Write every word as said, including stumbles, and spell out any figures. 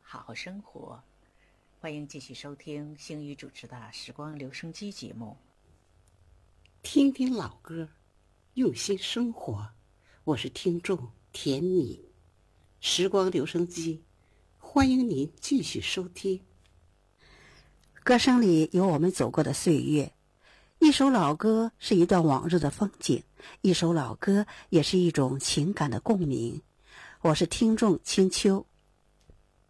好好生活。欢迎继续收听星宇主持的《时光留声机》节目。 听听老歌，用心生活。我是听众田米，时光留声机，欢迎您继续收听。歌声里有我们走过的岁月，一首老歌是一段往日的风景，一首老歌也是一种情感的共鸣。我是听众青秋。